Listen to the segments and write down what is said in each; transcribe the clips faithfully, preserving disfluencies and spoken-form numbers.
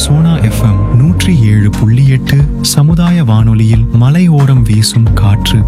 Sona FM நூற்றி ஏழு புள்ளி எட்டு சமுதாய வானொலியில் மலையோரம் வீசும் காற்று.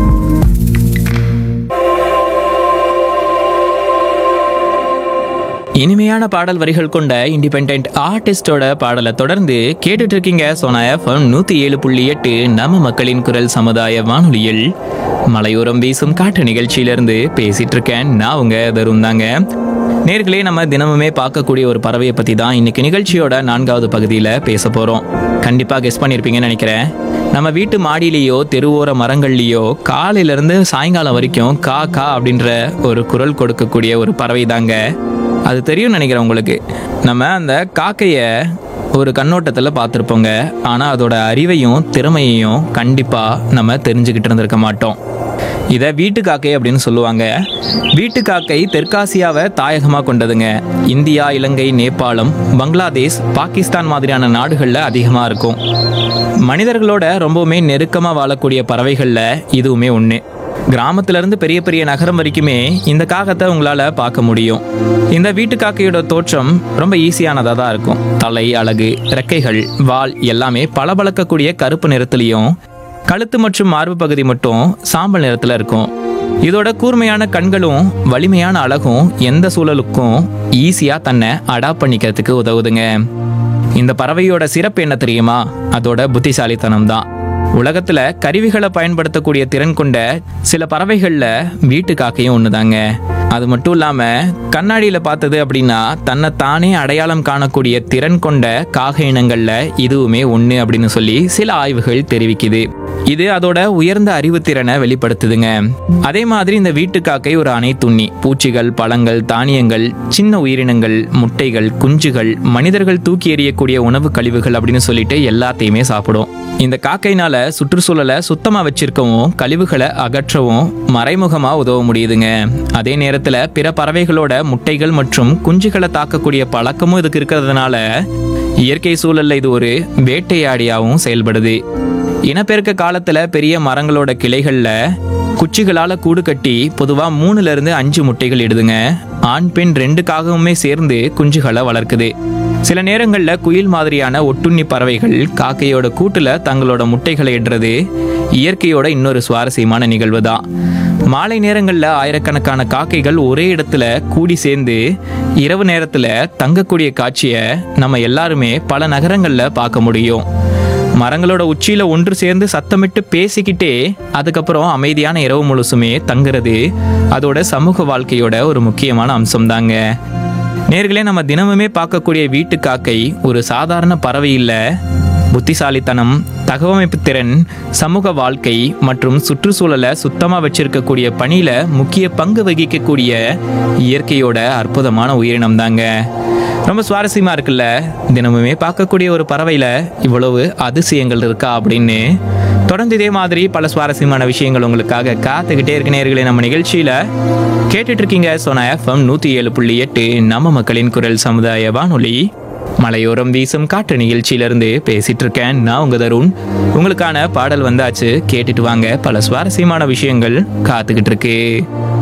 இனிமையான பாடல் வரிகள் கொண்ட இண்டிபெண்டன்ட் ஆர்டிஸ்டோட பாடலை தொடர்ந்து கேட்டுட்டு இருக்கீங்க சோனா எஃப்எம் நூத்தி ஏழு புள்ளி எட்டு நம்ம மக்களின் குரல் சமுதாய வானொலியில் மலையோரம் வீசும் காற்று நிகழ்ச்சியிலிருந்து பேசிட்டு இருக்கேன். நான் உங்க தரும் தாங்க. நேர்களே, நம்ம தினமுமே பார்க்கக்கூடிய ஒரு பறவையை பத்தி தான் இன்னைக்கு நிகழ்ச்சியோட நான்காவது பகுதியில் பேச போறோம். கண்டிப்பா கெஸ் பண்ணியிருப்பீங்கன்னு நினைக்கிறேன். நம்ம வீட்டு மாடியிலேயோ தெருவோர மரங்கள்லேயோ காலையிலேருந்து சாயங்காலம் வரைக்கும் கா கா அப்படின்ற ஒரு குரல் கொடுக்கக்கூடிய ஒரு பறவை தாங்க. அது தெரியும்னு நினைக்கிறேன் உங்களுக்கு. நம்ம அந்த காக்கையை ஒரு கண்ணோட்டத்தில் பார்த்துருப்போங்க. ஆனால் அதோட அறிவையும் திறமையையும் கண்டிப்பாக நம்ம தெரிஞ்சுக்கிட்டு இருந்திருக்க மாட்டோம். இதை வீட்டு காக்கை அப்படின்னு சொல்லுவாங்க. வீட்டு காக்கை தெற்காசியாவை தாயகமாக கொண்டதுங்க. இந்தியா, இலங்கை, நேபாளம், பங்களாதேஷ், பாகிஸ்தான் மாதிரியான நாடுகளில் அதிகமாக இருக்கும். மனிதர்களோட ரொம்பவுமே நெருக்கமாக வாழக்கூடிய பறவைகளில் இதுவுமே ஒன்று. கிராமத்திலிருந்து பெரிய பெரிய நகரம் வரைக்குமே இந்த காகத்தை உங்களால் பார்க்க முடியும். இந்த வீட்டு காக்கையோட தோற்றம் ரொம்ப ஈஸியானதாக தான் இருக்கும். தலை, அலகு, ரெக்கைகள், வால் எல்லாமே பளபளக்கக்கூடிய கருப்பு நிறத்துலையும், கழுத்து மற்றும் மார்பு பகுதி மட்டும் சாம்பல் நிறத்தில் இருக்கும். இதோட கூர்மையான கண்களும் வலிமையான அழகும் எந்த சூழலுக்கும் ஈஸியாக தன்னை அடாப்ட் பண்ணிக்கிறதுக்கு உதவுதுங்க. இந்த பறவையோட சிறப்பு என்ன தெரியுமா? அதோட புத்திசாலித்தனம் தான். உலகத்துல கருவிகளை பயன்படுத்தக்கூடிய திறன் கொண்ட சில பறவைகள்ல வீட்டு காக்கையும் ஒண்ணுதாங்க. அது மட்டும் இல்லாம கண்ணாடியில பார்த்தது அப்படின்னா தன்னை தானே அடையாளம் காணக்கூடிய திறன் கொண்ட காக இனங்கள்ல இதுவுமே ஒண்ணு அப்படின்னு சொல்லி சில ஆய்வுகள் தெரிவிக்குது. இது அதோட உயர்ந்த அறிவுத்திறனை வெளிப்படுத்துதுங்க. அதே மாதிரி இந்த வீட்டு காக்கை ஒரு அனைத்துண்ணி. பூச்சிகள், பழங்கள், தானியங்கள், சின்ன உயிரினங்கள், முட்டைகள், குஞ்சுகள், மனிதர்கள் தூக்கி எறியக்கூடிய உணவு கழிவுகள் அப்படின்னு சொல்லிட்டு எல்லாத்தையுமே சாப்பிடும். இந்த காக்கைனால சுற்றுச்சூழலை சுத்தமா வச்சிருக்கவும் கழிவுகளை அகற்றவும் மறைமுகமா உதவ முடியுதுங்க. அதே நேரத்துல பிற பறவைகளோட முட்டைகள் மற்றும் குஞ்சுகளை தாக்கக்கூடிய பழக்கமும் இதுக்கு இருக்கிறதுனால இயற்கை சூழல்ல இது ஒரு வேட்டையாடியாகவும் செயல்படுது. இனப்பெருக்க காலத்துல பெரிய மரங்களோட கிளைகள்ல குச்சிகளால கூடு கட்டி பொதுவா மூணுல இருந்து அஞ்சு முட்டைகள் இடுதுங்க. ஆண் பெண் ரெண்டு காகவுமே சேர்ந்து குஞ்சுகளை வளர்க்குது. சில நேரங்கள்ல குயில் மாதிரியான ஒட்டுண்ணி பறவைகள் காக்கையோட கூட்டுல தங்களோட முட்டைகளை இடுறது இயற்கையோட இன்னொரு சுவாரஸ்யமான நிகழ்வு தான். மாலை நேரங்கள்ல ஆயிரக்கணக்கான காக்கைகள் ஒரே இடத்துல கூடி சேர்ந்து இரவு நேரத்துல தங்கக்கூடிய காட்சியை நம்ம எல்லாருமே பல நகரங்கள்ல பார்க்க முடியும். மரங்களோட உச்சியில ஒன்று சேர்ந்து சத்தமிட்டு பேசிக்கிட்டே அதுக்கப்புறம் அமைதியான இரவு முழுசுமே தங்குறது அதோட சமூக வாழ்க்கையோட ஒரு முக்கியமான அம்சம் தாங்க. நேர்களே, நம்ம தினமுமே பார்க்கக்கூடிய வீட்டு காக்கை ஒரு சாதாரண பறவை இல்லை. புத்திசாலித்தனம், தகவமைப்பு திறன், சமூக வாழ்க்கை மற்றும் சுற்றுச்சூழலை சுத்தமாக வச்சிருக்கக்கூடிய பணியில முக்கிய பங்கு வகிக்கக்கூடிய இயற்கையோட அற்புதமான உயிரினம் தாங்க. ரொம்ப சுவாரஸ்யமா இருக்குல்ல? தினமுமே பார்க்கக்கூடிய ஒரு பறவையில இவ்வளவு அதிசயங்கள் இருக்கா அப்படின்னு. தொடர்ந்து இதே மாதிரி பல சுவாரஸ்யமான விஷயங்கள் உங்களுக்காக காத்துக்கிட்டே இருக்க நேயர்களே. நம்ம நிகழ்ச்சியில கேட்டுட்டு இருக்கீங்க சோனா எஃப்எம் நூத்தி ஏழு புள்ளி எட்டு நம்ம மக்களின் குரல் சமுதாய வானொலி மலையோரம் வீசும் காற்று நிகழ்ச்சியிலிருந்து பேசிட்டு இருக்கேன். நான் உங்க தருண். உங்களுக்கான பாடல் வந்தாச்சு, கேட்டுட்டு வாங்க. பல சுவாரஸ்யமான விஷயங்கள் காத்துக்கிட்டு இருக்கு.